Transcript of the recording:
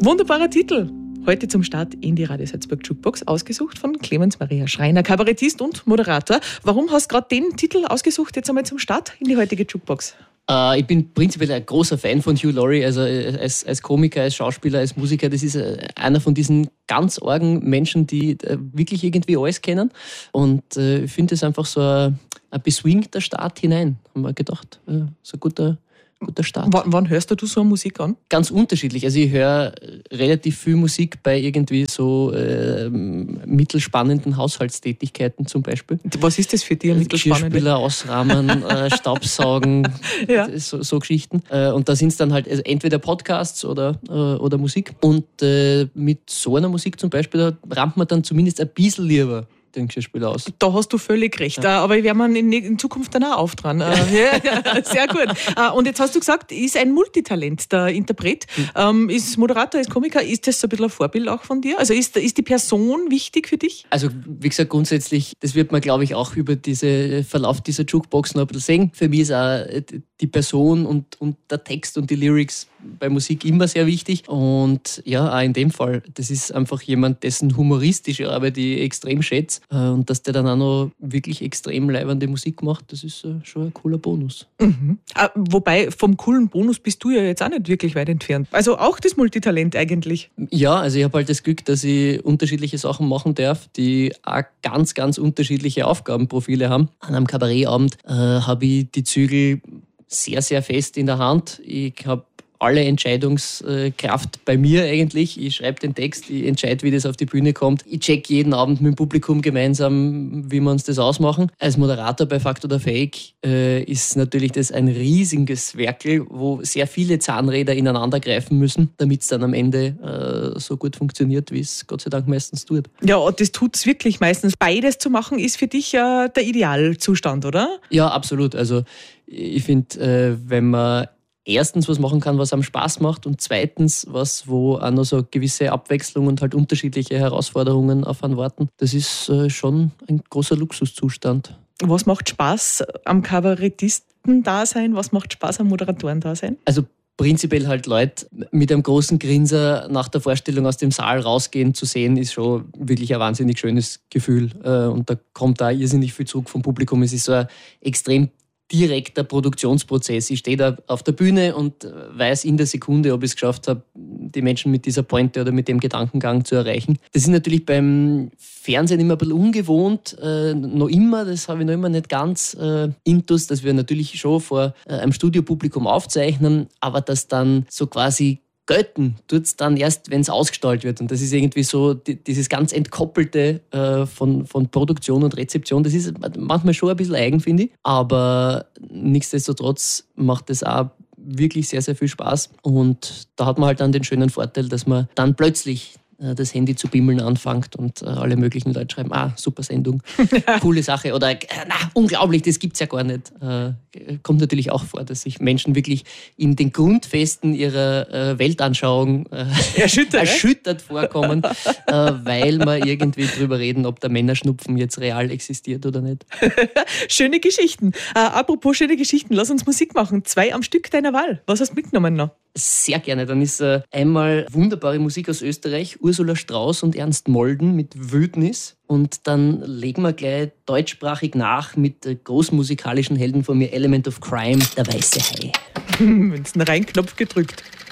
Wunderbarer Titel. Heute zum Start in die Radio Salzburg Jukebox, ausgesucht von Clemens Maria Schreiner, Kabarettist und Moderator. Warum hast du gerade den Titel ausgesucht, jetzt einmal zum Start in die heutige Jukebox? Ich bin prinzipiell ein großer Fan von Hugh Laurie, also als Komiker, als Schauspieler, als Musiker. Das ist einer von diesen ganz argen Menschen, die wirklich irgendwie alles kennen. Und ich finde es einfach so ein beswingter Start hinein, haben wir gedacht. So ein guter Start. Wann hörst du so eine Musik an? Ganz unterschiedlich. Also ich höre relativ viel Musik bei irgendwie so mittelspannenden Haushaltstätigkeiten zum Beispiel. Was ist das für dich, mittelspannend? Geschirrspüler ausrahmen, Staubsaugen, ja. so Geschichten. Und da sind es dann halt entweder Podcasts oder Musik. Und mit so einer Musik zum Beispiel, da rammt man dann zumindest ein bisschen lieber den Geschirrspüler aus. Da hast du völlig recht. Ja. Aber wir werden in Zukunft dann auch auftragen. Ja, sehr gut. Und jetzt hast du gesagt, ist ein Multitalent, der Interpret. Ist Moderator, ist Komiker. Ist das so ein bisschen ein Vorbild auch von dir? Also ist die Person wichtig für dich? Also wie gesagt, grundsätzlich, das wird man, glaube ich, auch über diesen Verlauf dieser Jukebox noch ein bisschen sehen. Für mich ist auch die Person und der Text und die Lyrics bei Musik immer sehr wichtig. Und ja, auch in dem Fall, das ist einfach jemand, dessen humoristische Arbeit ich extrem schätze. Und dass der dann auch noch wirklich extrem leibende Musik macht, das ist schon ein cooler Bonus. Mhm. Wobei, vom coolen Bonus bist du ja jetzt auch nicht wirklich weit entfernt. Also auch das Multitalent eigentlich. Ja, also ich habe halt das Glück, dass ich unterschiedliche Sachen machen darf, die auch ganz, ganz unterschiedliche Aufgabenprofile haben. An einem Kabarettabend habe ich die Zügel sehr, sehr fest in der Hand. Ich habe alle Entscheidungskraft bei mir eigentlich. Ich schreibe den Text, ich entscheide, wie das auf die Bühne kommt. Ich check jeden Abend mit dem Publikum gemeinsam, wie wir uns das ausmachen. Als Moderator bei Fakt oder Fake ist natürlich das ein riesiges Werkel, wo sehr viele Zahnräder ineinander greifen müssen, damit es dann am Ende so gut funktioniert, wie es Gott sei Dank meistens tut. Ja, das tut es wirklich meistens. Beides zu machen ist für dich ja der Idealzustand, oder? Ja, absolut. Also ich finde, wenn man erstens was machen kann, was einem Spaß macht und zweitens was, wo auch noch so gewisse Abwechslung und halt unterschiedliche Herausforderungen auf einen warten. Das ist schon ein großer Luxuszustand. Was macht Spaß am Kabarettisten-Dasein? Was macht Spaß am Moderatoren-Dasein? Also prinzipiell halt Leute mit einem großen Grinser nach der Vorstellung aus dem Saal rausgehen zu sehen, ist schon wirklich ein wahnsinnig schönes Gefühl. Und da kommt da irrsinnig viel zurück vom Publikum. Es ist so ein extrem direkter Produktionsprozess. Ich stehe da auf der Bühne und weiß in der Sekunde, ob ich es geschafft habe, die Menschen mit dieser Pointe oder mit dem Gedankengang zu erreichen. Das ist natürlich beim Fernsehen immer ein bisschen ungewohnt. Noch immer, das habe ich noch immer nicht ganz intus, dass wir natürlich schon vor einem Studiopublikum aufzeichnen, aber dass dann so quasi gelten tut es dann erst, wenn es ausgestrahlt wird. Und das ist irgendwie so dieses ganz Entkoppelte von Produktion und Rezeption. Das ist manchmal schon ein bisschen eigen, finde ich. Aber nichtsdestotrotz macht es auch wirklich sehr, sehr viel Spaß. Und da hat man halt dann den schönen Vorteil, dass man dann plötzlich das Handy zu bimmeln anfängt und alle möglichen Leute schreiben, super Sendung, coole Sache oder unglaublich, das gibt's ja gar nicht. Kommt natürlich auch vor, dass sich Menschen wirklich in den Grundfesten ihrer Weltanschauung erschüttert vorkommen, weil wir irgendwie drüber reden, ob der Männerschnupfen jetzt real existiert oder nicht. Schöne Geschichten. Apropos schöne Geschichten, lass uns Musik machen. 2 am Stück deiner Wahl. Was hast du mitgenommen noch? Sehr gerne. Dann ist einmal wunderbare Musik aus Österreich, Ursula Strauß und Ernst Molden mit Wildnis. Und dann legen wir gleich deutschsprachig nach mit großmusikalischen Helden von mir, Element of Crime, der weiße Hai. Wenn es einen Reinknopf gedrückt.